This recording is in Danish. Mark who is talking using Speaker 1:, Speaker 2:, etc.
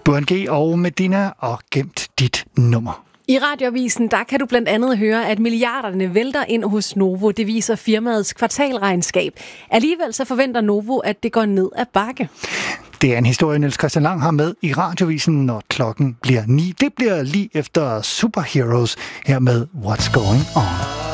Speaker 1: Burhan G og Medina og gemt dit nummer.
Speaker 2: I Radioavisen, der kan du blandt andet høre, at milliarderne vælter ind hos Novo. Det viser firmaets kvartalregnskab. Alligevel så forventer Novo, at det går ned ad bakke.
Speaker 1: Det er en historie, Niels Christian Lang har med i Radioavisen, når klokken bliver 9. Det bliver lige efter Superheroes her med What's Going On.